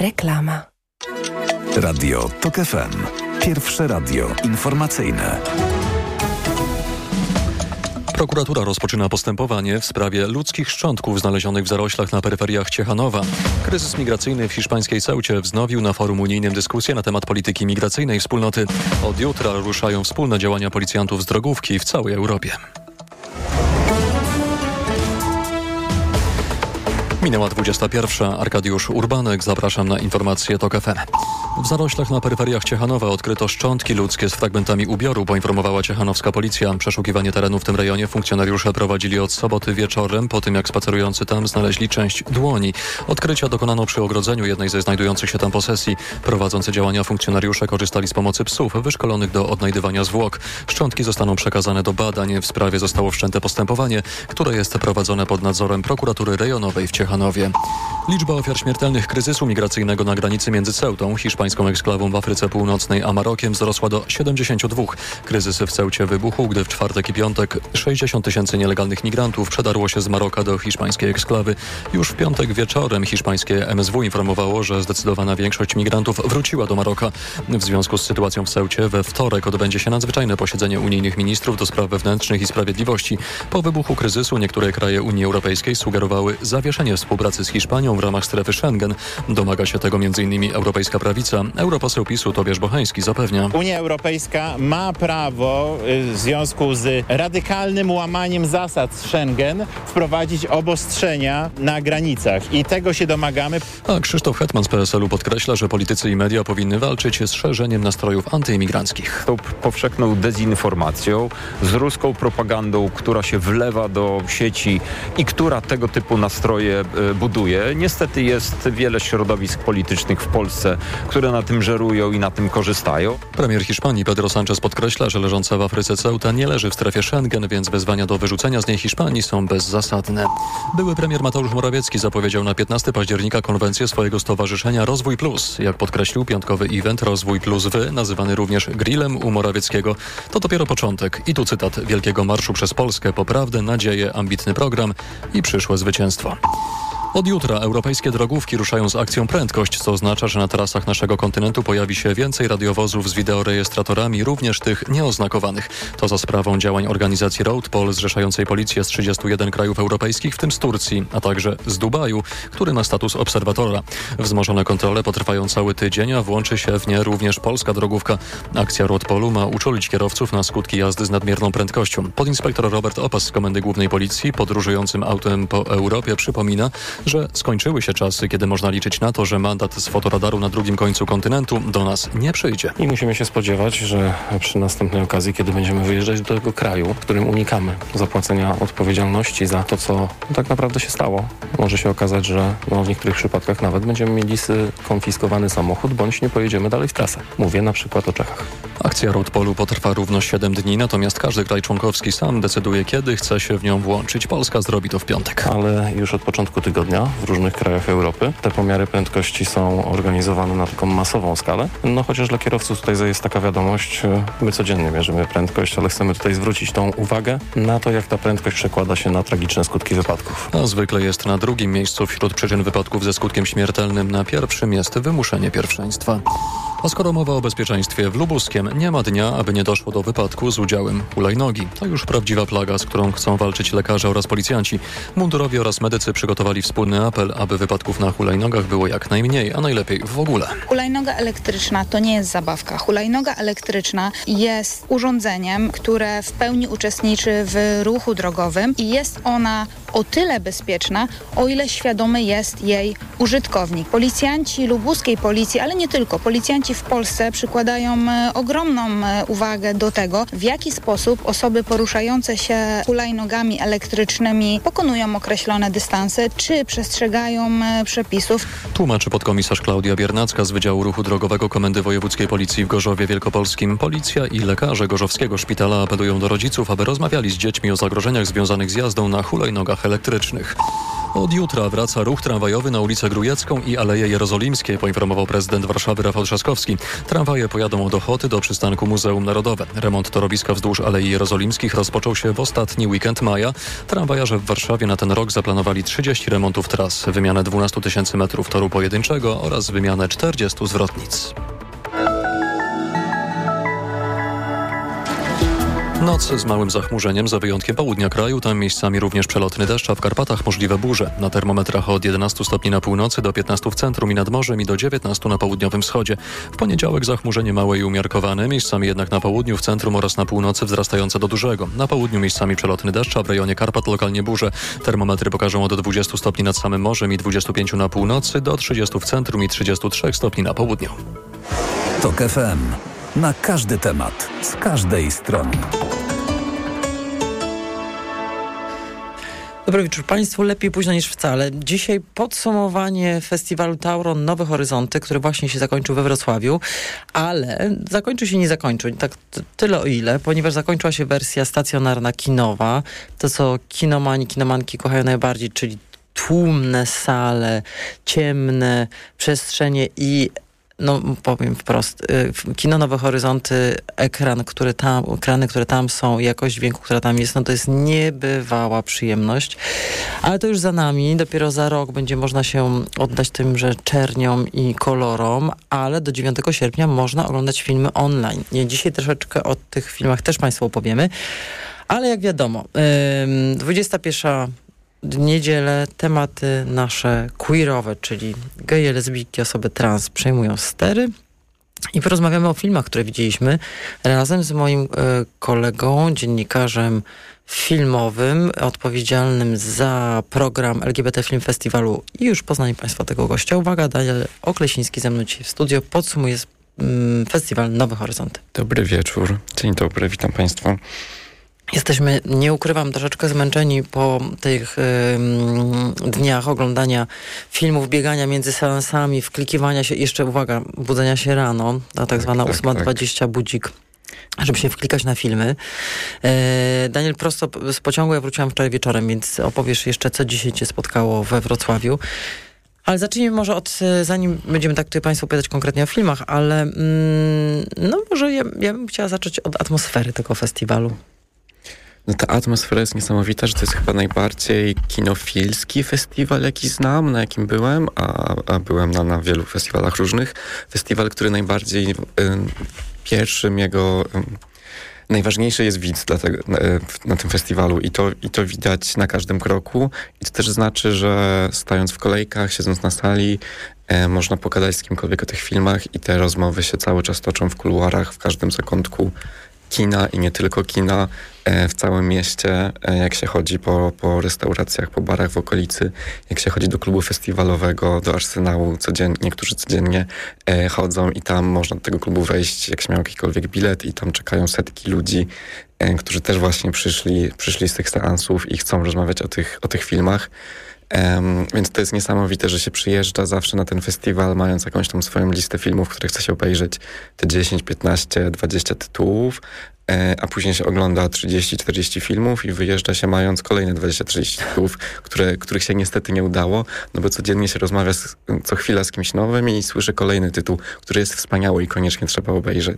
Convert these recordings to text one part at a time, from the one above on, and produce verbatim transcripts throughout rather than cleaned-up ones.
Reklama. Radio TOK F M. Pierwsze radio informacyjne. Prokuratura rozpoczyna postępowanie w sprawie ludzkich szczątków znalezionych w zaroślach na peryferiach Ciechanowa. Kryzys migracyjny w hiszpańskiej Ceucie wznowił na forum unijnym dyskusję na temat polityki migracyjnej wspólnoty. Od jutra ruszają wspólne działania policjantów z drogówki w całej Europie. Minęła dwudziesta pierwsza. Arkadiusz Urbanek. Zapraszam na informacje TOK F M. W zaroślach na peryferiach Ciechanowa odkryto szczątki ludzkie z fragmentami ubioru, poinformowała ciechanowska policja. Przeszukiwanie terenu w tym rejonie funkcjonariusze prowadzili od soboty wieczorem, po tym jak spacerujący tam znaleźli część dłoni. Odkrycia dokonano przy ogrodzeniu jednej ze znajdujących się tam posesji. Prowadzący działania funkcjonariusze korzystali z pomocy psów wyszkolonych do odnajdywania zwłok. Szczątki zostaną przekazane do badań. W sprawie zostało wszczęte postępowanie, które jest prowadzone pod nadzorem prokuratury rejonowej w Ciechanowie. Liczba ofiar śmiertelnych kryzysu migracyjnego na granicy między Ceutą, hiszpańską eksklawą w Afryce Północnej, a Marokiem wzrosła do siedemdziesięciu dwóch. Kryzys w Ceucie wybuchł, gdy w czwartek i piątek sześćdziesiąt tysięcy nielegalnych migrantów przedarło się z Maroka do hiszpańskiej eksklawy. Już w piątek wieczorem hiszpańskie M S W informowało, że zdecydowana większość migrantów wróciła do Maroka. W związku z sytuacją w Ceucie we wtorek odbędzie się nadzwyczajne posiedzenie unijnych ministrów do spraw wewnętrznych i sprawiedliwości. Po wybuchu kryzysu niektóre kraje Unii Europejskiej sugerowały zawieszenie współpracy z Hiszpanią w ramach strefy Schengen. Domaga się tego między innymi Europejska Prawica. Europoseł PiSu Tobiasz Bocheński zapewnia. Unia Europejska ma prawo w związku z radykalnym łamaniem zasad Schengen wprowadzić obostrzenia na granicach i tego się domagamy. A Krzysztof Hetman z P S L u podkreśla, że politycy i media powinny walczyć z szerzeniem nastrojów antyimigranckich. Tą powszechną dezinformacją, z ruską propagandą, która się wlewa do sieci i która tego typu nastroje buduje. Niestety jest wiele środowisk politycznych w Polsce, które na tym żerują i na tym korzystają. Premier Hiszpanii Pedro Sánchez podkreśla, że leżąca w Afryce Ceuta nie leży w strefie Schengen, więc wezwania do wyrzucenia z niej Hiszpanii są bezzasadne. Były premier Mateusz Morawiecki zapowiedział na piętnastego października konwencję swojego stowarzyszenia Rozwój Plus. Jak podkreślił, piątkowy event Rozwój Plus Wy, nazywany również grillem u Morawieckiego, to dopiero początek. I tu cytat Wielkiego Marszu przez Polskę: poprawdę, nadzieję, ambitny program i przyszłe zwycięstwo. Od jutra europejskie drogówki ruszają z akcją Prędkość, co oznacza, że na trasach naszego kontynentu pojawi się więcej radiowozów z wideorejestratorami, również tych nieoznakowanych. To za sprawą działań organizacji Roadpol, zrzeszającej policję z trzydziestu jeden krajów europejskich, w tym z Turcji, a także z Dubaju, który ma status obserwatora. Wzmożone kontrole potrwają cały tydzień, a włączy się w nie również polska drogówka. Akcja Roadpolu ma uczulić kierowców na skutki jazdy z nadmierną prędkością. Podinspektor Robert Opas z Komendy Głównej Policji podróżującym autem po Europie przypomina, że skończyły się czasy, kiedy można liczyć na to, że mandat z fotoradaru na drugim końcu kontynentu do nas nie przyjdzie. I musimy się spodziewać, że przy następnej okazji, kiedy będziemy wyjeżdżać do tego kraju, w którym unikamy zapłacenia odpowiedzialności za to, co tak naprawdę się stało, może się okazać, że no, w niektórych przypadkach nawet będziemy mieli skonfiskowany samochód, bądź nie pojedziemy dalej w trasę. Mówię na przykład o Czechach. Akcja Roadpolu potrwa równo siedem dni, natomiast każdy kraj członkowski sam decyduje, kiedy chce się w nią włączyć. Polska zrobi to w piątek. Ale już od początku tygodnia w różnych krajach Europy te pomiary prędkości są organizowane na taką masową skalę. No chociaż dla kierowców tutaj jest taka wiadomość, my codziennie mierzymy prędkość, ale chcemy tutaj zwrócić tą uwagę na to, jak ta prędkość przekłada się na tragiczne skutki wypadków. A zwykle jest na drugim miejscu wśród przyczyn wypadków ze skutkiem śmiertelnym. Na pierwszym jest wymuszenie pierwszeństwa. A skoro mowa o bezpieczeństwie, w Lubuskiem nie ma dnia, aby nie doszło do wypadku z udziałem hulajnogi. To już prawdziwa plaga, z którą chcą walczyć lekarze oraz policjanci. Mundurowi oraz medycy przygotowali wspólny apel, aby wypadków na hulajnogach było jak najmniej, a najlepiej w ogóle. Hulajnoga elektryczna to nie jest zabawka. Hulajnoga elektryczna jest urządzeniem, które w pełni uczestniczy w ruchu drogowym i jest ona o tyle bezpieczna, o ile świadomy jest jej użytkownik. Policjanci lubuskiej policji, ale nie tylko, policjanci w Polsce przykładają ogromną uwagę do tego, w jaki sposób osoby poruszające się hulajnogami elektrycznymi pokonują określone dystanse, czy przestrzegają przepisów. Tłumaczy podkomisarz Klaudia Biernacka z Wydziału Ruchu Drogowego Komendy Wojewódzkiej Policji w Gorzowie Wielkopolskim. Policja i lekarze Gorzowskiego Szpitala apelują do rodziców, aby rozmawiali z dziećmi o zagrożeniach związanych z jazdą na hulajnogach elektrycznych. Od jutra wraca ruch tramwajowy na ulicę Grujecką i Aleje Jerozolimskie, poinformował prezydent Warszawy Rafał Trzaskowski. Tramwaje pojadą od Ochoty do przystanku Muzeum Narodowe. Remont torowiska wzdłuż Alei Jerozolimskich rozpoczął się w ostatni weekend maja. Tramwajarze w Warszawie na ten rok zaplanowali trzydzieści remontów tras, wymianę dwanaście tysięcy metrów toru pojedynczego oraz wymianę czterdziestu zwrotnic. Noc z małym zachmurzeniem, za wyjątkiem południa kraju, tam miejscami również przelotny deszcz, a w Karpatach możliwe burze. Na termometrach od jedenastu stopni na północy do piętnastu w centrum i nad morzem i do dziewiętnastu na południowym wschodzie. W poniedziałek zachmurzenie małe i umiarkowane, miejscami jednak na południu, w centrum oraz na północy wzrastające do dużego. Na południu miejscami przelotny deszcz, a w rejonie Karpat lokalnie burze. Termometry pokażą od dwudziestu stopni nad samym morzem i dwudziestu pięciu na północy do trzydziestu w centrum i trzydziestu trzech stopni na południu. TOK F M. Na każdy temat, z każdej strony. Dobry wieczór Państwu. Lepiej późno niż wcale. Dzisiaj podsumowanie festiwalu Tauron Nowe Horyzonty, który właśnie się zakończył we Wrocławiu, ale zakończył się nie zakończył. Tak t- tyle o ile, ponieważ zakończyła się wersja stacjonarna kinowa. To, co kinomani, kinomanki kochają najbardziej, czyli tłumne sale, ciemne przestrzenie i no powiem wprost, kino Nowe Horyzonty, ekran, który tam, ekrany, które tam są, jakość dźwięku, która tam jest, no to jest niebywała przyjemność. Ale to już za nami, dopiero za rok będzie można się oddać tymże czerniom i kolorom, ale do dziewiątego sierpnia można oglądać filmy online. I dzisiaj troszeczkę o tych filmach też Państwu opowiemy, ale jak wiadomo, dwudziesta pierwsza niedzielę tematy nasze queerowe, czyli geje, lesbijki, osoby trans przejmują stery i porozmawiamy o filmach, które widzieliśmy razem z moim y, kolegą, dziennikarzem filmowym, odpowiedzialnym za program L G B T Film Festiwalu i już poznali Państwo tego gościa. Uwaga, Daniel Oklesiński ze mną dzisiaj w studio podsumuje mm, festiwal Nowe Horyzonty. Dobry wieczór, dzień dobry, witam Państwa. Jesteśmy, nie ukrywam, troszeczkę zmęczeni po tych y, dniach oglądania filmów, biegania między seansami, wklikiwania się, jeszcze uwaga, budzenia się rano, ta tak zwana tak, ósma tak. dwadzieścia budzik, żeby się wklikać na filmy. E, Daniel, prosto z pociągu, ja wróciłam wczoraj wieczorem, więc opowiesz jeszcze, co dzisiaj Cię spotkało we Wrocławiu. Ale zacznijmy może od, zanim będziemy tak tutaj Państwu opowiadać konkretnie o filmach, ale mm, no może ja, ja bym chciała zacząć od atmosfery tego festiwalu. No ta atmosfera jest niesamowita, że to jest chyba najbardziej kinofilski festiwal, jaki znam, na jakim byłem, a, a byłem na, na wielu festiwalach różnych. Festiwal, który najbardziej y, pierwszym jego... Y, najważniejszy jest widz dla tego, na, na tym festiwalu i to, i to widać na każdym kroku. I to też znaczy, że stając w kolejkach, siedząc na sali, e, można pogadać z kimkolwiek o tych filmach i te rozmowy się cały czas toczą w kuluarach, w każdym zakątku kina i nie tylko kina e, w całym mieście, e, jak się chodzi po, po restauracjach, po barach w okolicy, jak się chodzi do klubu festiwalowego, do Arsenału, codziennie, niektórzy codziennie e, chodzą i tam można do tego klubu wejść, jak się miał jakikolwiek bilet i tam czekają setki ludzi, e, którzy też właśnie przyszli, przyszli z tych seansów i chcą rozmawiać o tych, o tych filmach. Um, więc to jest niesamowite, że się przyjeżdża zawsze na ten festiwal, mając jakąś tam swoją listę filmów, które chce się obejrzeć, te dziesięć, piętnaście, dwadzieścia tytułów, e, a później się ogląda trzydzieści, czterdzieści filmów i wyjeżdża się mając kolejne dwadzieścia, trzydzieści tytułów, które, których się niestety nie udało, no bo codziennie się rozmawia z, co chwila z kimś nowym i słyszy kolejny tytuł, który jest wspaniały i koniecznie trzeba obejrzeć.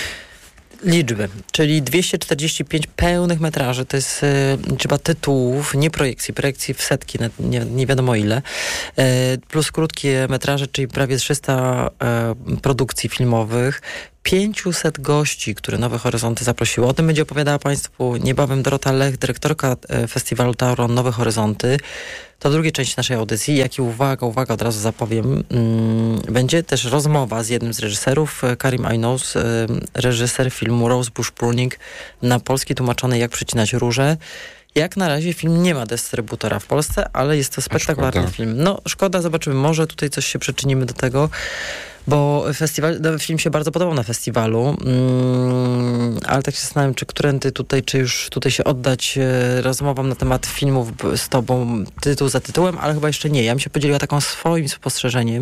Liczby, czyli dwieście czterdzieści pięć pełnych metraży, to jest e, liczba tytułów, nie projekcji, projekcji w setki, nie, nie wiadomo ile, e, plus krótkie metraże, czyli prawie trzysta e, produkcji filmowych, pięciuset gości, które Nowe Horyzonty zaprosiło. O tym będzie opowiadała Państwu niebawem Dorota Lech, dyrektorka e, festiwalu Tauron Nowe Horyzonty. To w drugiej części naszej audycji, jak i uwaga, uwaga, od razu zapowiem, mm, będzie też rozmowa z jednym z reżyserów, Karim Aynouz, y, reżyser filmu Rosebush Pruning, na polski tłumaczony Jak przycinać róże. Jak na razie film nie ma dystrybutora w Polsce, ale jest to spektakularny Szkoda. film. No szkoda, zobaczymy, może tutaj coś się przyczynimy do tego, bo festiwal, no, film się bardzo podobał na festiwalu, mm, ale tak się zastanawiam, czy którędy tutaj, czy już tutaj się oddać e, rozmowom na temat filmów z tobą tytuł za tytułem, ale chyba jeszcze nie. Ja bym się podzieliła taką swoim spostrzeżeniem.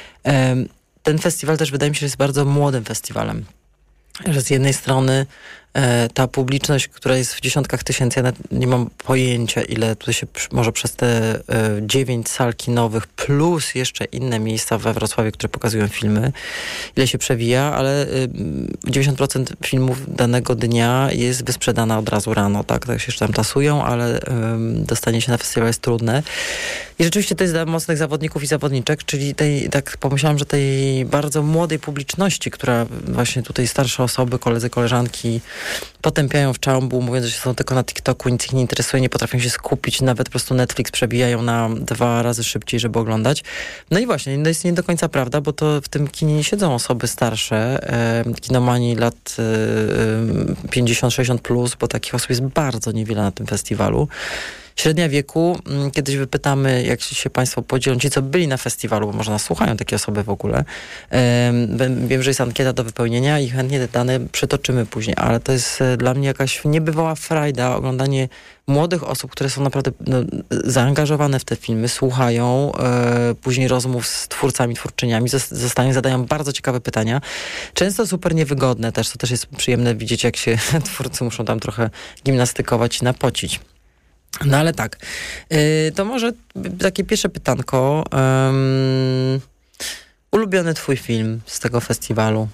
E, ten festiwal też wydaje mi się, że jest bardzo młodym festiwalem. Że z jednej strony e, ta publiczność, która jest w dziesiątkach tysięcy, ja nawet nie mam pojęcia, ile tutaj się przy, może przez te e, dziewięć sal kinowych plus jeszcze inne miejsca we Wrocławiu, które pokazują filmy, ile się przewija, ale e, dziewięćdziesiąt procent filmów danego dnia jest wysprzedana od razu rano, tak, tak się tam tasują, ale e, dostanie się na festiwal jest trudne. I rzeczywiście to jest dla mocnych zawodników i zawodniczek, czyli tej, tak pomyślałam, że tej bardzo młodej publiczności, która właśnie tutaj starsze osoby, koledzy, koleżanki potępiają w czambu, mówiąc, że są tylko na TikToku, nic ich nie interesuje, nie potrafią się skupić, nawet po prostu Netflix przebijają na dwa razy szybciej, żeby oglądać. No i właśnie, to jest nie do końca prawda, bo to w tym kinie nie siedzą osoby starsze, e, kinomani lat e, pięćdziesiąt sześćdziesiąt plus, bo takich osób jest bardzo niewiele na tym festiwalu. Średnia wieku, kiedyś wypytamy, jak się państwo podzielą, ci co byli na festiwalu, bo może nas słuchają takie osoby w ogóle. Wiem, że jest ankieta do wypełnienia i chętnie te dane przytoczymy później, ale to jest dla mnie jakaś niebywała frajda, oglądanie młodych osób, które są naprawdę no, zaangażowane w te filmy, słuchają e, później rozmów z twórcami, twórczyniami, zostają, zadają bardzo ciekawe pytania. Często super niewygodne też, to też jest przyjemne widzieć, jak się twórcy muszą tam trochę gimnastykować i napocić. No ale tak, yy, to może takie pierwsze pytanko. Um, ulubiony twój film z tego festiwalu?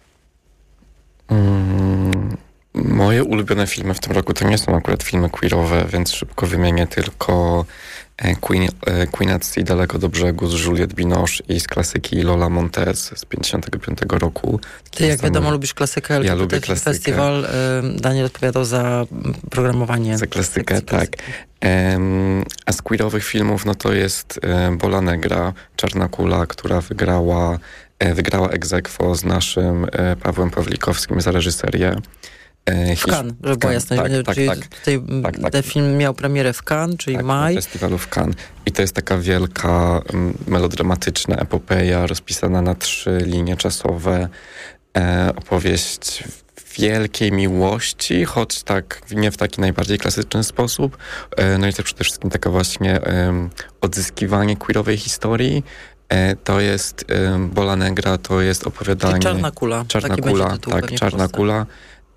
Mm, moje ulubione filmy w tym roku to nie są akurat filmy queerowe, więc szybko wymienię tylko Queen, Queen at Sea, Daleko do brzegu z Juliette Binoche i z klasyki Lola Montez z pięćdziesiątego piątego roku. Ty jak wiadomo lubisz klasykę, ale ja tutaj lubię klasykę. Festiwal y, Daniel odpowiadał za programowanie. Za klasykę, tak. Um, a z queerowych filmów no to jest um, Bola Negra, Czarna Kula, która wygrała, e, wygrała ex aequo z naszym e, Pawłem Pawlikowskim za reżyserię. W Cannes, żeby była jasność. Tak, tak, czyli tak, tutaj tak, tak. ten film miał premierę w Cannes, czyli tak, maj. Na festiwalu w Cannes. I to jest taka wielka, melodramatyczna epopeja rozpisana na trzy linie czasowe. E, opowieść wielkiej miłości, choć tak nie w taki najbardziej klasyczny sposób. E, no i to przede wszystkim taka właśnie e, odzyskiwanie queerowej historii. E, to jest e, Bola Negra, to jest opowiadanie... Czyli Czarna Kula. Czarna Taki Kula, tytuł, tak, Czarna Kula.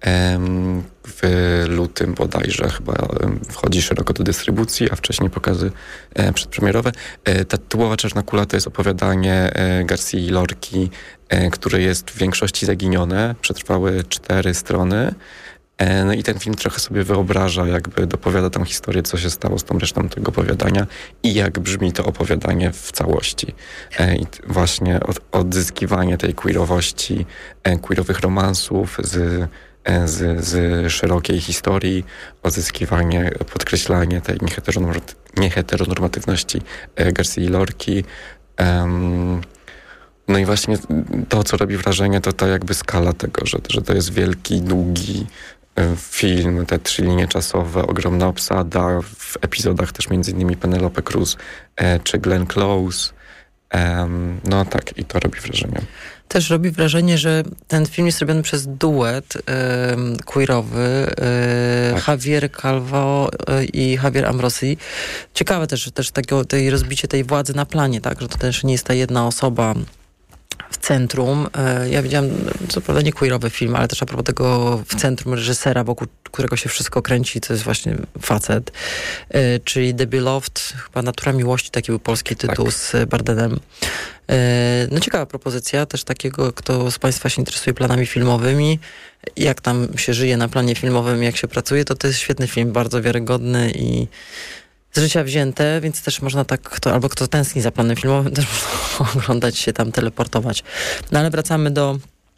W lutym bodajże chyba wchodzi szeroko do dystrybucji, a wcześniej pokazy przedpremierowe. Ta tytułowa Czarna Kula to jest opowiadanie Garcii Lorki, które jest w większości zaginione. Przetrwały cztery strony. No i ten film trochę sobie wyobraża, jakby dopowiada tam historię, co się stało z tą resztą tego opowiadania i jak brzmi to opowiadanie w całości. I właśnie od, odzyskiwanie tej queerowości, queerowych romansów z Z, z szerokiej historii, odzyskiwanie, podkreślanie tej nieheteronormatywności Garcii Lorki. Um, no i właśnie to, co robi wrażenie, to ta jakby skala tego, że, że to jest wielki, długi film, te trzy linie czasowe, ogromna obsada, w epizodach też między innymi Penelope Cruz e, czy Glenn Close. Um, no tak, i to robi wrażenie. Też robi wrażenie, że ten film jest robiony przez duet y, queerowy y, tak. Javier Calvo y, i Javier Ambrosi. Ciekawe też, że też takiego, tej rozbicie tej władzy na planie, tak, że to też nie jest ta jedna osoba w centrum. Y, ja widziałam, co prawda nie queerowy film, ale też a propos tego w centrum reżysera, wokół którego się wszystko kręci, to jest właśnie facet, y, czyli The Beloved, chyba Natura Miłości, taki był polski tytuł tak. z Bardenem. No ciekawa propozycja, też takiego, kto z Państwa się interesuje planami filmowymi, jak tam się żyje na planie filmowym, jak się pracuje, to to jest świetny film, bardzo wiarygodny i z życia wzięte, więc też można tak, kto, albo kto tęskni za planem filmowym, też można oglądać się tam, teleportować. No ale wracamy do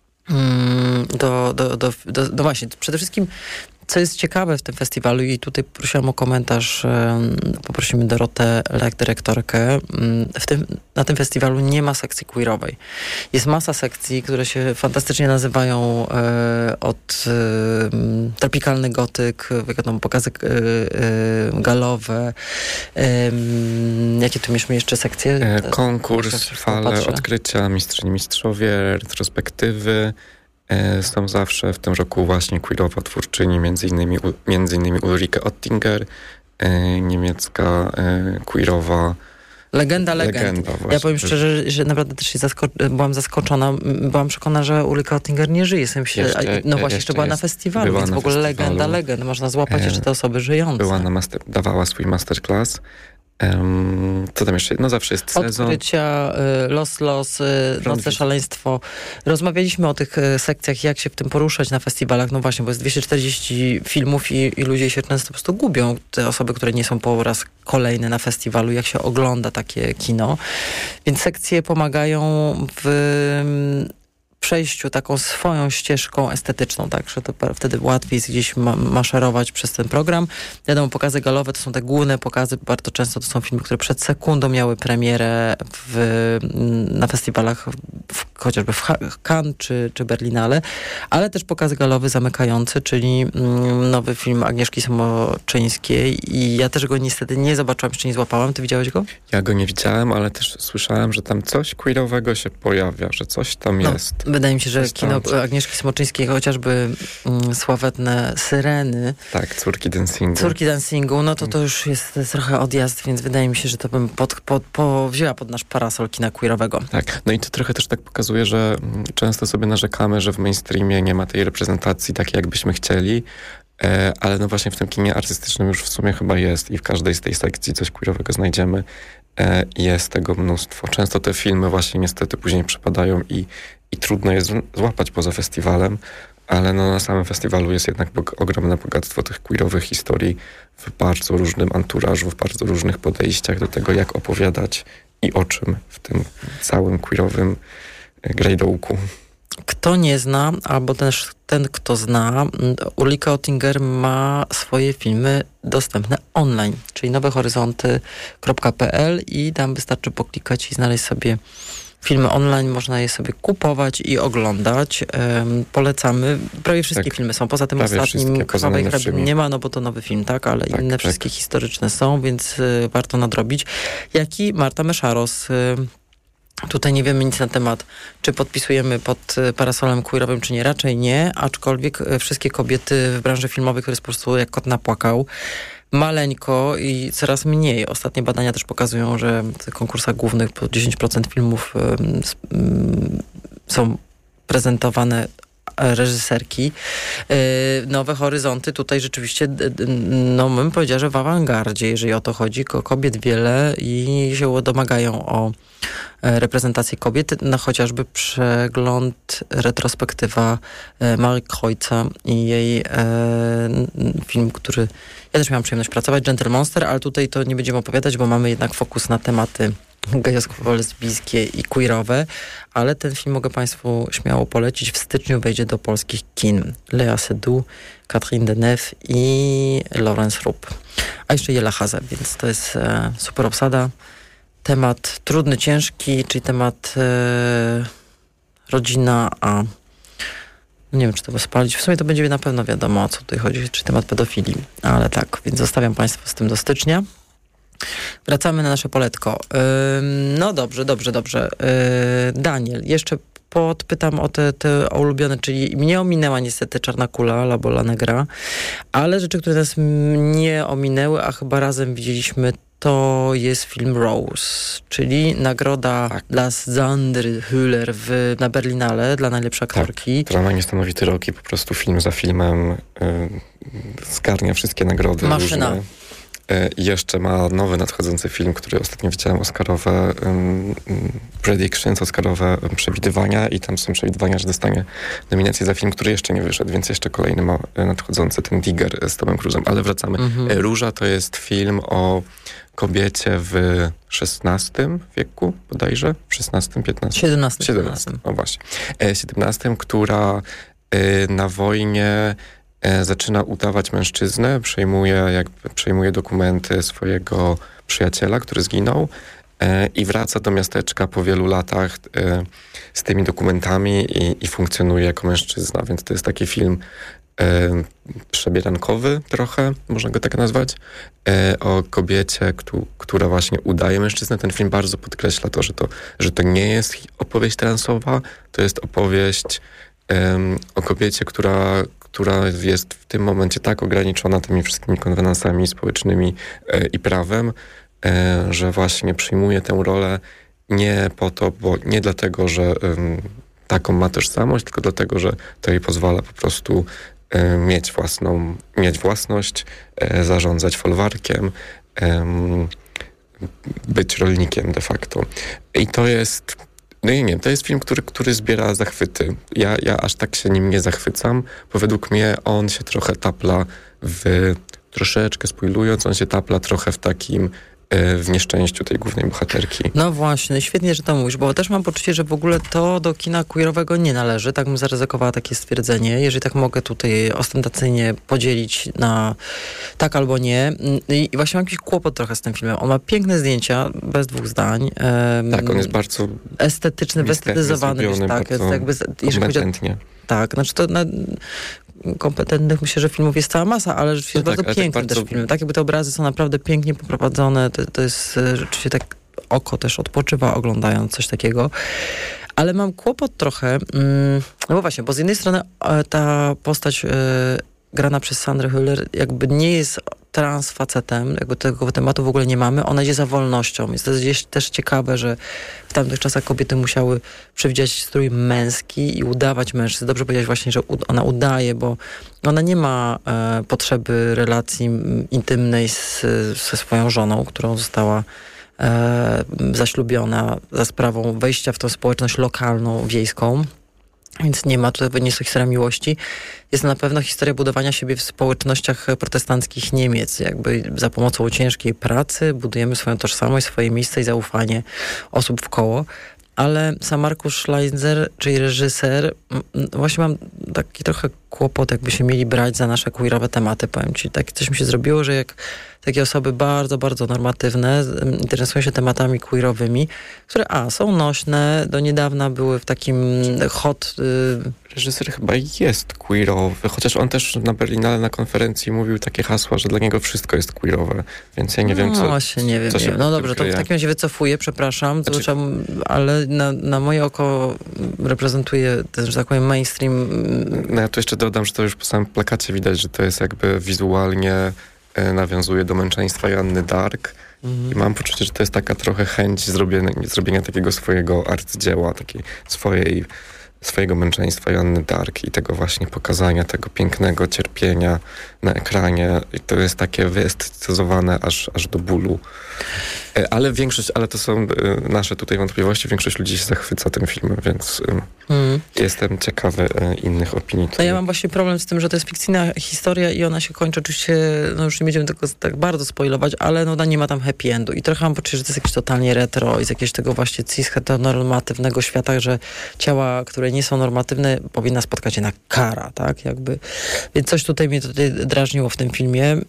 do, do, do, do, do właśnie, przede wszystkim co jest ciekawe w tym festiwalu i tutaj prosiłam o komentarz, poprosimy Dorotę Lek, dyrektorkę. W tym, na tym festiwalu nie ma sekcji queerowej. Jest masa sekcji, które się fantastycznie nazywają e, od e, tropikalny gotyk, wiadomo, pokazy e, e, galowe. E, jakie tu mieliśmy jeszcze sekcje? E, konkurs, fale, patrzę. Odkrycia, mistrzyni, mistrzowie, retrospektywy. Są zawsze w tym roku właśnie queerowa twórczyni, między innymi, między innymi Ulrike Oettinger, e, niemiecka e, queerowa Legenda, legend. Legenda, właśnie. Ja powiem szczerze, że naprawdę też się zasko- byłam zaskoczona. Byłam przekonana, że Ulrike Oettinger nie żyje. Się, Jeszcze, no właśnie, jeszcze, jeszcze była jest, na festiwalu, była więc na w ogóle festiwalu. legenda, legend. Można złapać jeszcze te osoby żyjące. Była na master, dawała swój masterclass. Um, co tam jeszcze? No zawsze jest sezon. Odkrycia, y, los, los, y, nocne szaleństwo. Rozmawialiśmy o tych y, sekcjach, jak się w tym poruszać na festiwalach. No właśnie, bo jest dwieście czterdzieści filmów i, i ludzie się często po prostu gubią. Te osoby, które nie są po raz kolejny na festiwalu, jak się ogląda takie kino. Więc sekcje pomagają w przejściu taką swoją ścieżką estetyczną, tak, że to wtedy łatwiej jest gdzieś ma- maszerować przez ten program. Wiadomo, pokazy galowe to są te główne pokazy, bardzo często to są filmy, które przed sekundą miały premierę w, na festiwalach, w, chociażby w Cannes czy, czy Berlinale, ale też pokazy galowy zamykający, czyli mm, nowy film Agnieszki Samoczyńskiej i ja też go niestety nie zobaczyłam, jeszcze nie złapałam. Ty widziałeś go? Ja go nie widziałem, ale też słyszałem, że tam coś queerowego się pojawia, że coś tam no. jest. Wydaje mi się, że kino Agnieszki Smoczyńskiej, chociażby mm, sławetne Syreny. Tak, Córki dancingu. Córki dancingu, no to to już jest, to jest trochę odjazd, więc wydaje mi się, że to bym pod, pod, po, wzięła pod nasz parasol kina queerowego. Tak, no i to trochę też tak pokazuje, że często sobie narzekamy, że w mainstreamie nie ma tej reprezentacji takiej, jakbyśmy chcieli, e, ale no właśnie w tym kinie artystycznym już w sumie chyba jest i w każdej z tej sekcji coś queerowego znajdziemy. E, jest tego mnóstwo. Często te filmy właśnie niestety później przepadają i I trudno jest złapać poza festiwalem, ale no na samym festiwalu jest jednak bog- ogromne bogactwo tych queerowych historii w bardzo różnym anturażu, w bardzo różnych podejściach do tego, jak opowiadać i o czym w tym całym queerowym grajdołku. Kto nie zna, albo też ten, kto zna, Ulrike Oettinger ma swoje filmy dostępne online, czyli nowe horyzonty kropka p l i tam wystarczy poklikać i znaleźć sobie filmy online, można je sobie kupować i oglądać. Um, polecamy. Prawie wszystkie tak. filmy są. Poza tym Prawie ostatnim Krwawej hrabiny nie ma, no bo to nowy film, tak? Ale tak, inne tak. wszystkie historyczne są, więc y, warto nadrobić. Jak i Marta Meszaros. Y, Tutaj nie wiemy nic na temat, czy podpisujemy pod parasolem queerowym, czy nie. Raczej nie, aczkolwiek wszystkie kobiety w branży filmowej, które jest po prostu jak kot napłakał, maleńko i coraz mniej. Ostatnie badania też pokazują, że w konkursach głównych po dziesięć procent filmów um, um, są prezentowane reżyserki. Nowe horyzonty tutaj rzeczywiście, no bym powiedziała, że w awangardzie, jeżeli o to chodzi. Kobiet wiele i się domagają o reprezentację kobiet. No chociażby przegląd, retrospektywa Marii Kreutzer i jej e, film, który ja też miałam przyjemność pracować, Gentle Monster, ale tutaj to nie będziemy opowiadać, bo mamy jednak fokus na tematy gejowsko-lesbijskie i queerowe, ale ten film mogę Państwu śmiało polecić. W styczniu wejdzie do polskich kin. Lea Seydoux, Catherine Deneuve i Laurence Rupp. A jeszcze Jela Haze, więc to jest e, super obsada. Temat trudny, ciężki, czyli temat e, rodzina, a nie wiem, czy to spalić. W sumie to będzie na pewno wiadomo, o co tutaj chodzi, czy temat pedofilii. Ale tak, więc zostawiam Państwa z tym do stycznia. Wracamy na nasze poletko. Ym, no dobrze, dobrze, dobrze. Yy, Daniel, jeszcze podpytam o te, te ulubione, czyli mnie ominęła niestety Czarna Kula, La Bola Negra, ale rzeczy, które nas nie ominęły, a chyba razem widzieliśmy, to jest film Rose, czyli nagroda tak. dla Sandry Hüller w, na Berlinale dla najlepszej aktorki. Tak, która ma niesamowity rok i po prostu film za filmem y, zgarnia wszystkie nagrody. Maszyna. Różne. I jeszcze ma nowy nadchodzący film, który ostatnio widziałem, Oscarowe um, predictions, Oscarowe przewidywania i tam są przewidywania, że dostanie nominację za film, który jeszcze nie wyszedł, więc jeszcze kolejny ma nadchodzący, ten Digger z Tomem Cruise'em. Ale wracamy. Mhm. Róża to jest film o kobiecie w szesnastym wieku bodajże, w szesnastym, piętnastym? siedemnastym. siedemnastym, o właśnie. siedemnastym, która y, na wojnie zaczyna udawać mężczyznę, przejmuje, jakby, przejmuje dokumenty swojego przyjaciela, który zginął e, i wraca do miasteczka po wielu latach e, z tymi dokumentami i, i funkcjonuje jako mężczyzna, więc to jest taki film e, przebierankowy trochę, można go tak nazwać, e, o kobiecie, któ, która właśnie udaje mężczyznę. Ten film bardzo podkreśla to, że to, że to nie jest opowieść transowa, to jest opowieść e, o kobiecie, która która jest w tym momencie tak ograniczona tymi wszystkimi konwenansami społecznymi e, i prawem, że właśnie przyjmuje tę rolę nie po to, bo nie dlatego, że taką ma tożsamość, tylko dlatego, że to jej pozwala po prostu mieć własną, mieć własność, zarządzać folwarkiem, być rolnikiem de facto. I to jest, no i nie, to jest film, który, który zbiera zachwyty. Ja, ja aż tak się nim nie zachwycam, bo według mnie on się trochę tapla w, troszeczkę spoilując, on się tapla trochę w takim w nieszczęściu tej głównej bohaterki. No właśnie, świetnie, że to mówisz, bo też mam poczucie, że w ogóle to do kina queerowego nie należy. Tak bym zaryzykowała takie stwierdzenie. Jeżeli tak mogę tutaj ostentacyjnie podzielić na tak albo nie. I właśnie mam jakiś kłopot trochę z tym filmem. On ma piękne zdjęcia, bez dwóch zdań. Tak, on jest bardzo estetyczny, wyestetyzowany. Wiesz, tak, jest jakby, kompetentnie. Tak, znaczy to na kompetentnych myślę, że filmów jest cała masa, ale rzeczywiście no jest tak, bardzo piękny tak też bardzo... film. Tak jakby te obrazy są naprawdę pięknie poprowadzone. To, to jest rzeczywiście tak, oko też odpoczywa oglądając coś takiego. Ale mam kłopot trochę, mm, no bo właśnie, bo z jednej strony ta postać y, grana przez Sandrę Hüller jakby nie jest trans facetem, jakby tego tematu w ogóle nie mamy, ona idzie za wolnością. Jest to gdzieś też ciekawe, że w tamtych czasach kobiety musiały przewidzieć strój męski i udawać mężczyzn. Dobrze powiedziałeś właśnie, że ona udaje, bo ona nie ma e, potrzeby relacji intymnej z, ze swoją żoną, którą została e, zaślubiona za sprawą wejścia w tą społeczność lokalną, wiejską. Więc nie ma, to nie jest to historia miłości. Jest na pewno historia budowania siebie w społecznościach protestanckich Niemiec. Jakby za pomocą ciężkiej pracy budujemy swoją tożsamość, swoje miejsce i zaufanie osób wkoło. Ale sam Markus Schleitzer, czyli reżyser, właśnie mam taki trochę kłopot, jakby się mieli brać za nasze queerowe tematy, powiem ci. Tak coś mi się zrobiło, że jak takie osoby bardzo, bardzo normatywne interesują się tematami queerowymi, które a, są nośne, do niedawna były w takim hot... Y- Reżyser chyba jest queerowy, chociaż on też na Berlinale na konferencji mówił takie hasła, że dla niego wszystko jest queerowe, więc ja nie wiem, co... No właśnie, nie wiem. Co się no dobrze, to w takim razie wycofuję, przepraszam, znaczy... to, ale na, na moje oko reprezentuje ten, że tak powiem, mainstream. No ja tu jeszcze dodam, że to już po samym plakacie widać, że to jest jakby wizualnie e, nawiązuje do męczeństwa Joanny Dark. Mhm. I mam poczucie, że to jest taka trochę chęć zrobienia, zrobienia takiego swojego arcydzieła, takiej swojej swojego męczeństwa Joanny Dark i tego właśnie pokazania tego pięknego cierpienia na ekranie. I to jest takie wyestetyzowane aż, aż do bólu. Ale większość, ale to są nasze tutaj wątpliwości, większość ludzi się zachwyca tym filmem, więc hmm. jestem ciekawy innych opinii. No ja mam właśnie problem z tym, że to jest fikcyjna historia i ona się kończy oczywiście, no już nie będziemy tego tak bardzo spoilować, ale no ona nie ma tam happy endu i trochę mam poczucie, że to jest jakieś totalnie retro i z jakiegoś tego właśnie cis-heteronormatywnego świata, że ciała, które nie są normatywne, powinna spotkać je na kara, tak, jakby. Więc coś tutaj mnie tutaj drażniło w tym filmie. Mm,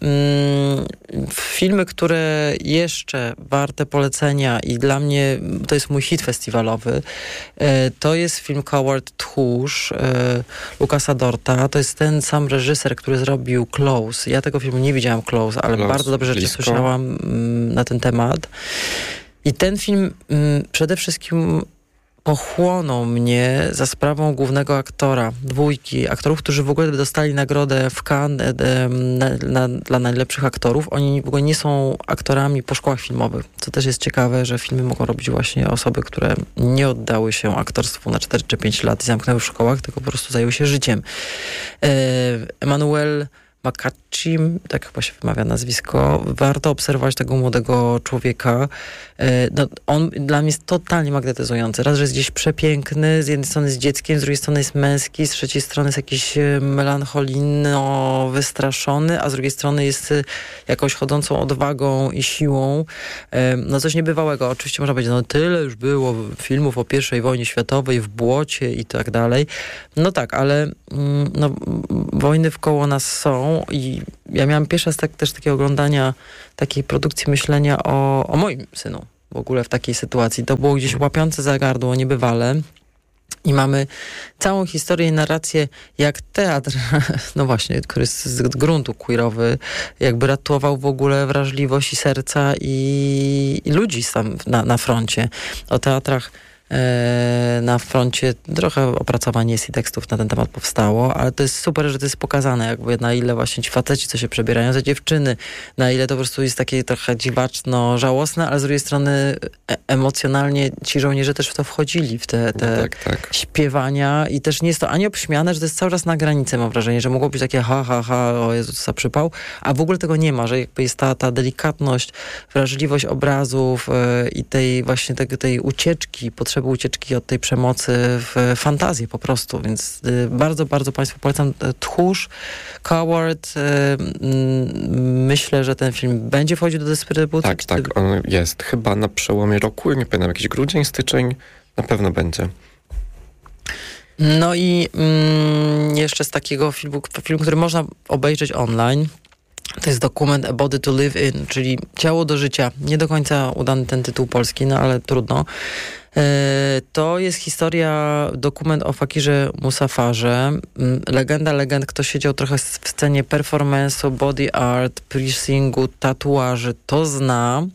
filmy, które jeszcze warte polecenia i dla mnie to jest mój hit festiwalowy. E, to jest film Coward Tchórz e, Lukasa Dorta. To jest ten sam reżyser, który zrobił Close. Ja tego filmu nie widziałam Close, ale Close, bardzo dobrze rzeczy blisko. Słyszałam mm, na ten temat. I ten film mm, przede wszystkim pochłonął mnie za sprawą głównego aktora, dwójki aktorów, którzy w ogóle dostali nagrodę w Cannes e, na, na, dla najlepszych aktorów. Oni w ogóle nie są aktorami po szkołach filmowych, co też jest ciekawe, że filmy mogą robić właśnie osoby, które nie oddały się aktorstwu na cztery czy pięć lat i zamknęły w szkołach, tylko po prostu zajęły się życiem. E, Emmanuel Makachim, tak chyba się wymawia nazwisko. Warto obserwować tego młodego człowieka. No, on dla mnie jest totalnie magnetyzujący. Raz, że jest gdzieś przepiękny, z jednej strony jest dzieckiem, z drugiej strony jest męski, z trzeciej strony jest jakiś melancholijno wystraszony, a z drugiej strony jest jakąś chodzącą odwagą i siłą. No coś niebywałego. Oczywiście można powiedzieć, no tyle już było filmów o pierwszej wojnie światowej w błocie i tak dalej. No tak, ale no, wojny wkoło nas są i ja miałam pierwszy raz tak, też takiego oglądania takiej produkcji myślenia o, o moim synu w ogóle w takiej sytuacji. To było gdzieś łapiące za gardło niebywale. I mamy całą historię i narrację, jak teatr, no właśnie, który jest z gruntu queerowy, jakby ratował w ogóle wrażliwość i serca i, i ludzi tam na, na froncie. O teatrach na froncie. Trochę opracowań jest i tekstów na ten temat powstało, ale to jest super, że to jest pokazane, jakby na ile właśnie ci faceci, co się przebierają za dziewczyny, na ile to po prostu jest takie trochę dziwaczno, żałosne, ale z drugiej strony e- emocjonalnie ci żołnierze też w to wchodzili, w te, te no tak, tak. śpiewania i też nie jest to ani obśmiane, że to jest cały czas na granicy, mam wrażenie, że mogło być takie ha, ha, ha, o Jezu, co za przypał, a w ogóle tego nie ma, że jakby jest ta, ta delikatność, wrażliwość obrazów yy, i tej właśnie tej, tej ucieczki, potrzeby ucieczki od tej przemocy w fantazję po prostu, więc yy, bardzo, bardzo Państwu polecam. Tchórz, Coward, yy, yy, myślę, że ten film będzie wchodził do dystrybucji. Tak, tak, on jest chyba na przełomie roku, nie pamiętam, jakiś grudzień, styczeń, na pewno będzie. No i mm, jeszcze z takiego filmu, film, który można obejrzeć online, to jest dokument A Body to Live In, czyli Ciało do życia. Nie do końca udany ten tytuł polski, no ale trudno. To jest historia, dokument o Fakirze Musafarze. Legenda legend, kto siedział trochę w scenie performance'u, body art, piercingu, tatuaży, to zna.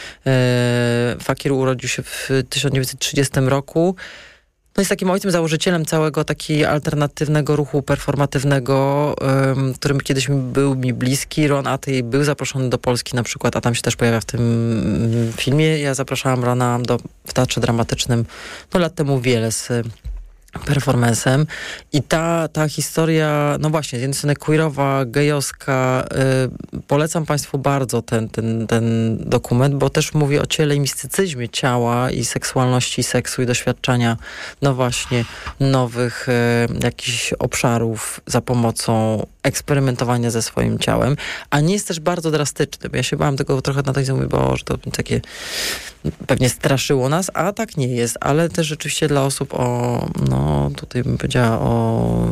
Fakir urodził się w tysiąc dziewięćset trzydziestym roku. No jest takim ojcem, założycielem całego takiego alternatywnego ruchu performatywnego, um, którym kiedyś był mi bliski. Ron Atey był zaproszony do Polski na przykład, a tam się też pojawia w tym filmie. Ja zapraszałam Rona do, w Teatrze Dramatycznym no lat temu wiele z performancem. I ta, ta historia, no właśnie, z jednej strony queerowa, gejowska, yy, polecam Państwu bardzo ten, ten, ten dokument, bo też mówi o ciele i mistycyzmie ciała i seksualności, seksu i doświadczania, no właśnie, nowych yy, jakichś obszarów za pomocą eksperymentowania ze swoim ciałem, a nie jest też bardzo drastyczny, bo ja się bałam tego trochę na tej mówię, bo że to takie pewnie straszyło nas, a tak nie jest, ale też rzeczywiście dla osób o, no tutaj bym powiedziała o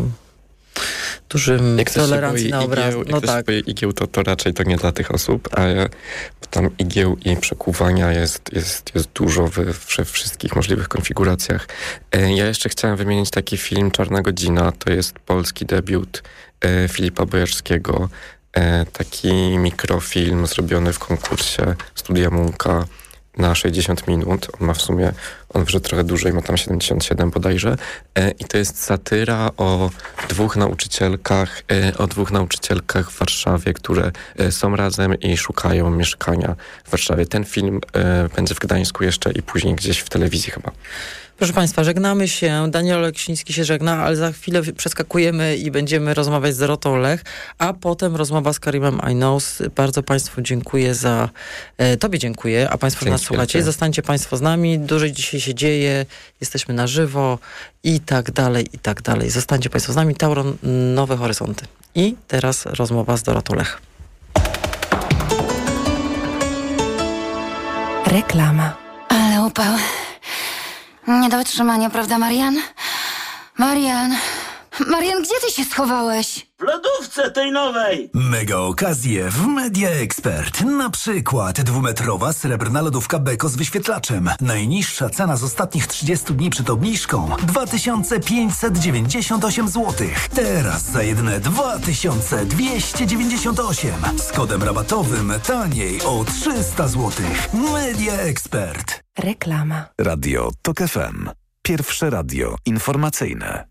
dużym jak tolerancji na obraz. Igieł, no jak tak. ktoś igieł, to, to raczej to nie dla tych osób, a ja, tam igieł i przekuwania jest, jest, jest dużo we, we wszystkich możliwych konfiguracjach. E, ja jeszcze chciałem wymienić taki film Czarna godzina, to jest polski debiut e, Filipa Bojarskiego, e, taki mikrofilm zrobiony w konkursie Studia Munka na sześćdziesiąt minut. On ma w sumie, on wyszedł trochę dłużej, ma tam siedemdziesiąt siedem bodajże. E, I to jest satyra o dwóch nauczycielkach, e, o dwóch nauczycielkach w Warszawie, które e, są razem i szukają mieszkania w Warszawie. Ten film e, będzie w Gdańsku jeszcze i później gdzieś w telewizji chyba. Proszę Państwa, żegnamy się. Daniel Oleksiński się żegna, ale za chwilę przeskakujemy i będziemy rozmawiać z Dorotą Lech, a potem rozmowa z Karimem Ainous. Bardzo Państwu dziękuję za... E, tobie dziękuję, a Państwo, że nas słuchacie. Zostańcie Państwo z nami. Dużo dzisiaj się dzieje. Jesteśmy na żywo i tak dalej, i tak dalej. Zostańcie Państwo z nami. Tauron, Nowe Horyzonty. I teraz rozmowa z Dorotą Lech. Reklama. Ale upał. Nie do wytrzymania, prawda, Marian? Marian! Marian, gdzie ty się schowałeś? W lodówce tej nowej! Mega okazje w Media Expert. Na przykład dwumetrowa srebrna lodówka Beko z wyświetlaczem. Najniższa cena z ostatnich trzydziestu dni przed obniżką dwa tysiące pięćset dziewięćdziesiąt osiem złotych. Teraz za jedyne dwa tysiące dwieście dziewięćdziesiąt osiem. Z kodem rabatowym taniej o trzysta złotych. Media Expert. Reklama. Radio Tok F M. Pierwsze radio informacyjne.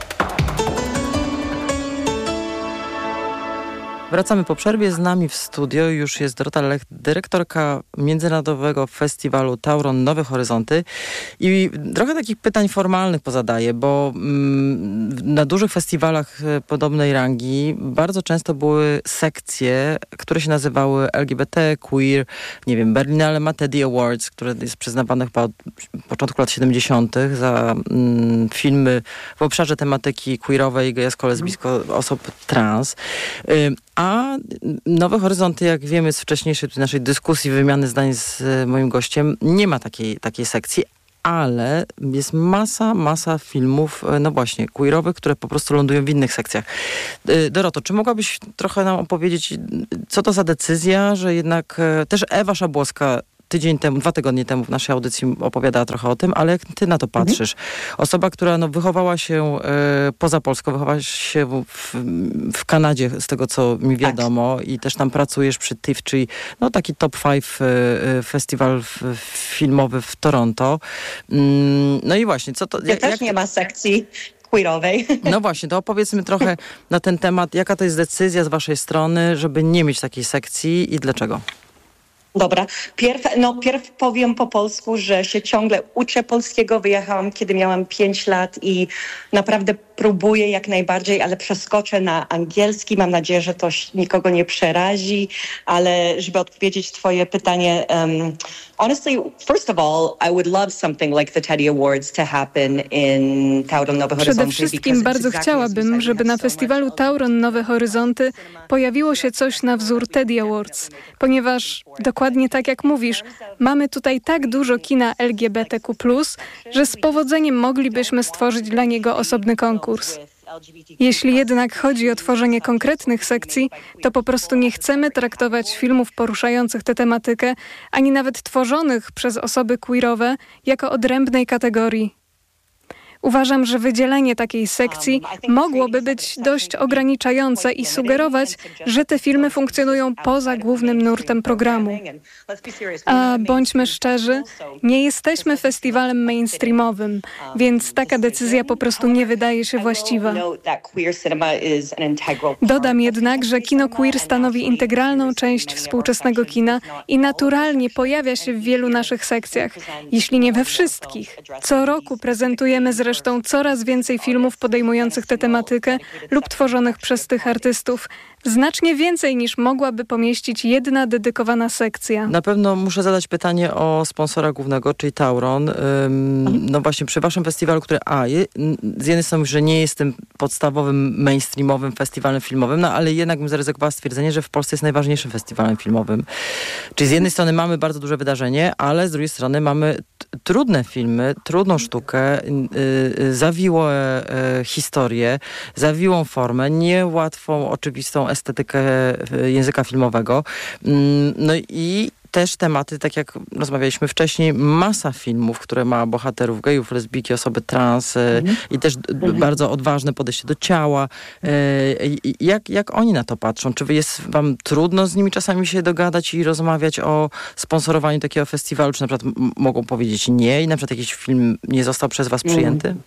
Wracamy po przerwie. Z nami w studio już jest Dorota Lech, dyrektorka Międzynarodowego Festiwalu Tauron Nowe Horyzonty. I trochę takich pytań formalnych pozadaję, bo mm, na dużych festiwalach podobnej rangi bardzo często były sekcje, które się nazywały L G B T, queer, nie wiem, Berlinale ma Teddy Awards, które jest przyznawane chyba od początku lat siedemdziesiątych za mm, filmy w obszarze tematyki queerowej, gejowsko-lesbijsko, osób trans. Y, A Nowe Horyzonty, jak wiemy z wcześniejszej naszej dyskusji, wymiany zdań z moim gościem, nie ma takiej, takiej sekcji, ale jest masa, masa filmów, no właśnie, queerowych, które po prostu lądują w innych sekcjach. Doroto, czy mogłabyś trochę nam opowiedzieć, co to za decyzja, że jednak też Ewa Szabłowska tydzień temu, dwa tygodnie temu w naszej audycji opowiadała trochę o tym, ale jak ty na to patrzysz? Mhm. Osoba, która no, wychowała się e, poza Polską, wychowała się w, w, w Kanadzie, z tego co mi wiadomo, tak. i też tam pracujesz przy T I F F, czyli no, taki top pięć e, festiwal w, filmowy w Toronto. Mm, no i właśnie, co to... Ja jak, też jak... nie ma sekcji queerowej. No właśnie, to opowiedzmy trochę na ten temat, jaka to jest decyzja z waszej strony, żeby nie mieć takiej sekcji i dlaczego? Dobra. Pierw, no, pierw powiem po polsku, że się ciągle uczę polskiego. Wyjechałam, kiedy miałam pięć lat i naprawdę próbuję jak najbardziej, ale przeskoczę na angielski. Mam nadzieję, że to nikogo nie przerazi, ale żeby odpowiedzieć twoje pytanie, um, honestly, first of all, I would love something like the Teddy Awards to happen in Tauron Nowe Horyzonty. Przede wszystkim bardzo chciałabym, żeby na festiwalu Tauron Nowe Horyzonty pojawiło się coś na wzór Teddy Awards, ponieważ dokładnie tak jak mówisz, mamy tutaj tak dużo kina L G B T Q plus, że z powodzeniem moglibyśmy stworzyć dla niego osobny konkurs. Jeśli jednak chodzi o tworzenie konkretnych sekcji, to po prostu nie chcemy traktować filmów poruszających tę tematykę, ani nawet tworzonych przez osoby queerowe, jako odrębnej kategorii. Uważam, że wydzielenie takiej sekcji mogłoby być dość ograniczające i sugerować, że te filmy funkcjonują poza głównym nurtem programu. A bądźmy szczerzy, nie jesteśmy festiwalem mainstreamowym, więc taka decyzja po prostu nie wydaje się właściwa. Dodam jednak, że kino queer stanowi integralną część współczesnego kina i naturalnie pojawia się w wielu naszych sekcjach, jeśli nie we wszystkich. Co roku prezentujemy zresztą Zresztą coraz więcej filmów podejmujących tę tematykę lub tworzonych przez tych artystów. Znacznie więcej niż mogłaby pomieścić jedna dedykowana sekcja. Na pewno muszę zadać pytanie o sponsora głównego, czyli Tauron. Ym, no właśnie przy waszym festiwalu, który a, je, z jednej strony, że nie jest tym podstawowym, mainstreamowym festiwalem filmowym, no ale jednak bym zaryzykowała stwierdzenie, że w Polsce jest najważniejszym festiwalem filmowym. Czyli z jednej strony mamy bardzo duże wydarzenie, ale z drugiej strony mamy t- trudne filmy, trudną sztukę, y, y, zawiłe y, historie, zawiłą formę, niełatwą, oczywistą estetykę języka filmowego. No i też tematy, tak jak rozmawialiśmy wcześniej, masa filmów, które ma bohaterów gejów, lesbijki, osoby trans mm. i też mm. bardzo odważne podejście do ciała. Jak, jak oni na to patrzą? Czy jest wam trudno z nimi czasami się dogadać i rozmawiać o sponsorowaniu takiego festiwalu? Czy na przykład m- mogą powiedzieć nie i na przykład jakiś film nie został przez was przyjęty? Mm.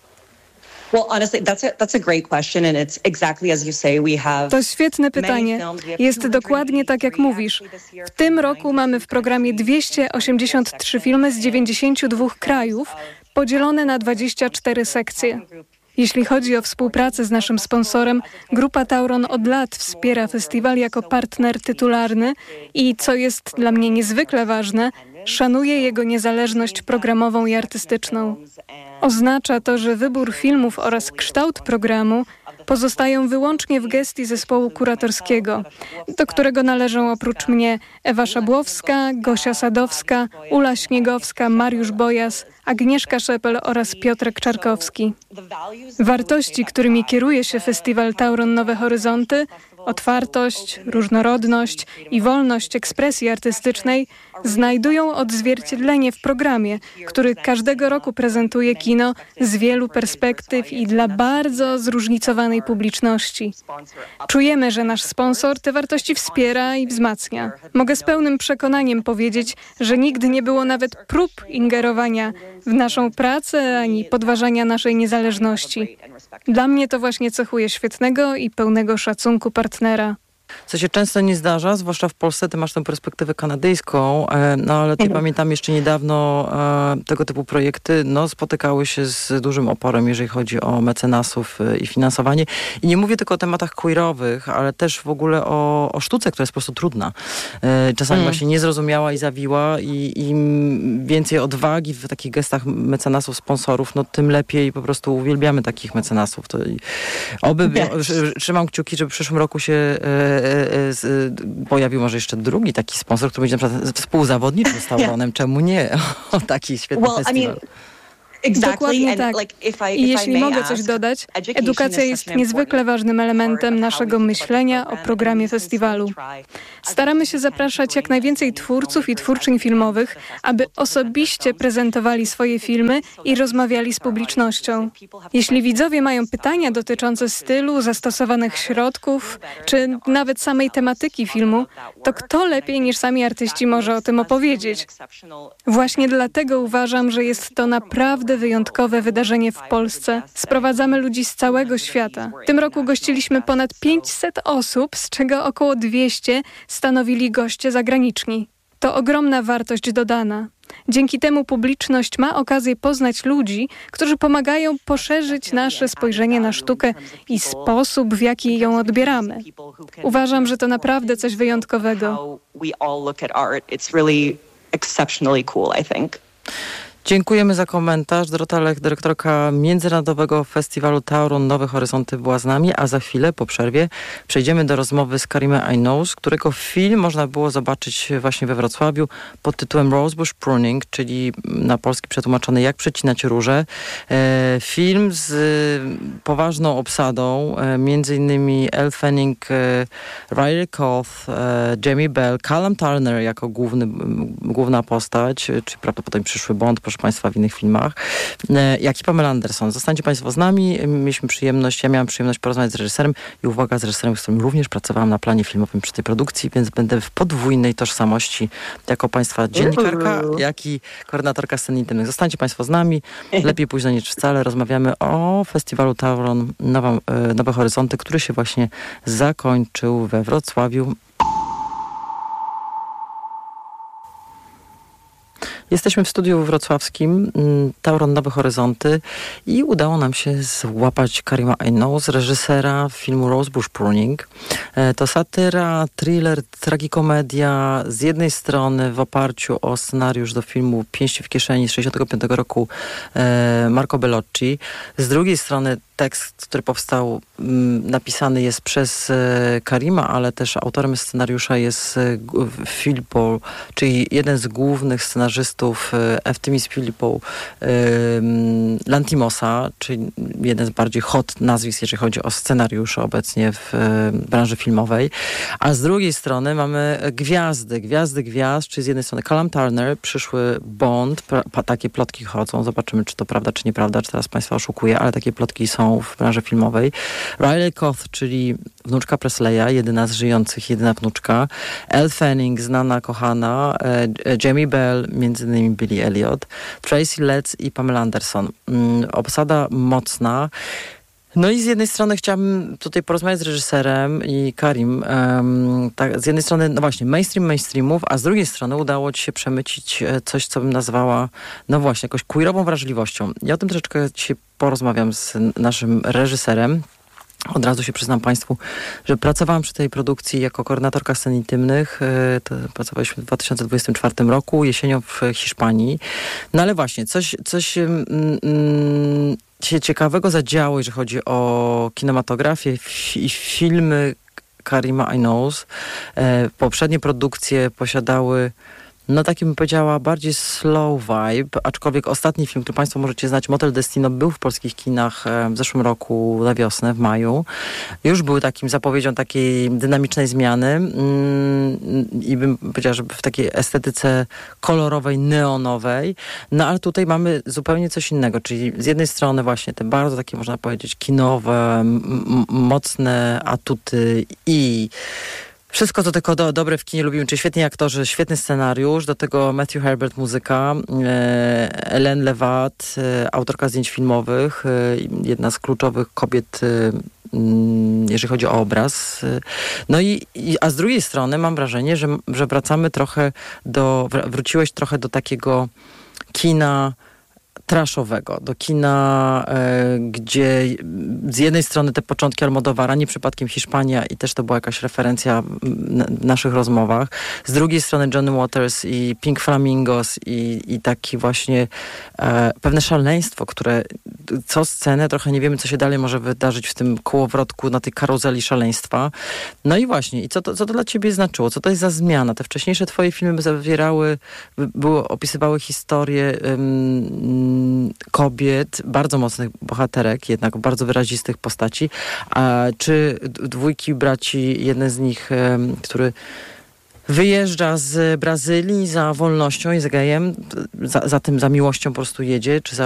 To świetne pytanie. Jest dokładnie tak, jak mówisz. W tym roku mamy w programie dwieście osiemdziesiąt trzy filmy z dziewięćdziesięciu dwóch krajów, podzielone na dwadzieścia cztery sekcje. Jeśli chodzi o współpracę z naszym sponsorem, Grupa Tauron od lat wspiera festiwal jako partner tytularny i, co jest dla mnie niezwykle ważne, szanuje jego niezależność programową i artystyczną. Oznacza to, że wybór filmów oraz kształt programu pozostają wyłącznie w gestii zespołu kuratorskiego, do którego należą oprócz mnie Ewa Szabłowska, Gosia Sadowska, Ula Śniegowska, Mariusz Bojas, Agnieszka Szepel oraz Piotrek Czarkowski. Wartości, którymi kieruje się festiwal Tauron Nowe Horyzonty, otwartość, różnorodność i wolność ekspresji artystycznej znajdują odzwierciedlenie w programie, który każdego roku prezentuje kino z wielu perspektyw i dla bardzo zróżnicowanej publiczności. Czujemy, że nasz sponsor te wartości wspiera i wzmacnia. Mogę z pełnym przekonaniem powiedzieć, że nigdy nie było nawet prób ingerowania w naszą pracę ani podważania naszej niezależności. Dla mnie to właśnie cechuje świetnego i pełnego szacunku partnera. Co się często nie zdarza, zwłaszcza w Polsce, ty masz tę perspektywę kanadyjską, no ale ty mhm. pamiętam jeszcze niedawno e, tego typu projekty no, spotykały się z dużym oporem, jeżeli chodzi o mecenasów e, i finansowanie. I nie mówię tylko o tematach queerowych, ale też w ogóle o, o sztuce, która jest po prostu trudna. E, czasami mhm. właśnie niezrozumiała i zawiła i im więcej odwagi w takich gestach mecenasów, sponsorów, no tym lepiej, po prostu uwielbiamy takich mecenasów. To, oby, yes. Trzymam kciuki, żeby w przyszłym roku się e, pojawił może jeszcze drugi taki sponsor, który będzie na przykład współzawodniczy z Tauronem. Czemu nie? O taki świetny well, festiwal. I mean... Dokładnie tak. I jeśli mogę coś dodać, edukacja jest niezwykle ważnym elementem naszego myślenia o programie festiwalu. Staramy się zapraszać jak najwięcej twórców i twórczyń filmowych, aby osobiście prezentowali swoje filmy i rozmawiali z publicznością. Jeśli widzowie mają pytania dotyczące stylu, zastosowanych środków, czy nawet samej tematyki filmu, to kto lepiej niż sami artyści może o tym opowiedzieć? Właśnie dlatego uważam, że jest to naprawdę wyjątkowe wydarzenie w Polsce. Sprowadzamy ludzi z całego świata. W tym roku gościliśmy ponad pięćset osób, z czego około dwieście stanowili goście zagraniczni. To ogromna wartość dodana. Dzięki temu publiczność ma okazję poznać ludzi, którzy pomagają poszerzyć nasze spojrzenie na sztukę i sposób, w jaki ją odbieramy. Uważam, że to naprawdę coś wyjątkowego. Dziękujemy za komentarz. Dorota Lech, dyrektorka Międzynarodowego Festiwalu Tauron Nowe Horyzonty, była z nami, a za chwilę po przerwie przejdziemy do rozmowy z Karimem Aynouz, którego film można było zobaczyć właśnie we Wrocławiu pod tytułem Rosebush Pruning, czyli na polski przetłumaczony Jak przecinać róże. E, film z e, poważną obsadą, e, między innymi Elle Fanning, e, Riley Keough, e, Jamie Bell, Callum Turner jako główny, główna postać, czy prawdopodobnie przyszły Bond, proszę Państwa, w innych filmach, jak i Pamela Anderson. Zostańcie Państwo z nami. Mieliśmy przyjemność, ja miałam przyjemność porozmawiać z reżyserem i uwaga, z reżyserem, z którym również pracowałam na planie filmowym przy tej produkcji, więc będę w podwójnej tożsamości jako Państwa dziennikarka, jak i koordynatorka scen intymnych. Zostańcie Państwo z nami. Lepiej późno niż wcale. Rozmawiamy o festiwalu Tauron Nowa, Nowe Horyzonty, który się właśnie zakończył we Wrocławiu. Jesteśmy w studiu wrocławskim, Tauron Nowe Horyzonty, i udało nam się złapać Karima Aynouz, reżysera filmu Rosebush Pruning. To satyra, thriller, tragikomedia, z jednej strony w oparciu o scenariusz do filmu Pięści w kieszeni z sześćdziesiątego piątego roku Marco Bellocci, z drugiej strony tekst, który powstał, napisany jest przez Karima, ale też autorem scenariusza jest Philippou, czyli jeden z głównych scenarzystów Eftymis Philippou Lantimosa, czyli jeden z bardziej hot nazwisk, jeżeli chodzi o scenariusze obecnie w branży filmowej. A z drugiej strony mamy gwiazdy, gwiazdy gwiazd, czyli z jednej strony Callum Turner, przyszły Bond, pra, takie plotki chodzą, zobaczymy, czy to prawda, czy nieprawda, czy teraz Państwa oszukuję, ale takie plotki są w branży filmowej. Riley Keough, czyli wnuczka Presleya, jedyna z żyjących, jedyna wnuczka. Elle Fanning, znana, kochana. E, Jamie Bell, między innymi Billy Elliot. Tracy Letts i Pamela Anderson. Mm, obsada mocna. No i z jednej strony chciałabym tutaj porozmawiać z reżyserem i Karim. Um, tak, z jednej strony, no właśnie, mainstream mainstreamów, a z drugiej strony udało ci się przemycić coś, co bym nazwała, no właśnie, jakąś queerową wrażliwością. Ja o tym troszeczkę dzisiaj porozmawiam z naszym reżyserem. Od razu się przyznam Państwu, że pracowałam przy tej produkcji jako koordynatorka scen intymnych. To pracowaliśmy w dwa tysiące dwudziestym czwartym roku, jesienią w Hiszpanii. No ale właśnie, coś... coś mm, mm, się ciekawego zadziało, jeżeli chodzi o kinematografię i filmy Karima Aynouz. E, poprzednie produkcje posiadały, no taki bym powiedziała, bardziej slow vibe, aczkolwiek ostatni film, który Państwo możecie znać, Motel Destino, był w polskich kinach w zeszłym roku na wiosnę, w maju. Już był takim zapowiedzią takiej dynamicznej zmiany mm, i bym powiedziała, że w takiej estetyce kolorowej, neonowej. No ale tutaj mamy zupełnie coś innego, czyli z jednej strony właśnie te bardzo takie, można powiedzieć, kinowe, m- mocne atuty i wszystko to tylko do, dobre w kinie lubimy, czyli świetni aktorzy, świetny scenariusz, do tego Matthew Herbert muzyka, e, Hélène Lewat, e, autorka zdjęć filmowych, e, jedna z kluczowych kobiet, e, m, jeżeli chodzi o obraz. No i, i, a z drugiej strony mam wrażenie, że, że wracamy trochę do, wróciłeś trochę do takiego kina trashowego, do kina, e, gdzie z jednej strony te początki Almodóvara, nie przypadkiem Hiszpania i też to była jakaś referencja w naszych rozmowach, z drugiej strony Johnny Waters i Pink Flamingos i, i taki właśnie e, pewne szaleństwo, które co scenę, trochę nie wiemy, co się dalej może wydarzyć w tym kołowrotku, na tej karuzeli szaleństwa. No i właśnie, i co to, co to dla ciebie znaczyło? Co to jest za zmiana? Te wcześniejsze twoje filmy zawierały, były, opisywały historie um, kobiet, bardzo mocnych bohaterek, jednak bardzo wyrazistych postaci. A czy dwójki braci, jeden z nich, um, który wyjeżdża z Brazylii za wolnością, jest gejem, za, za tym, za miłością po prostu jedzie, czy za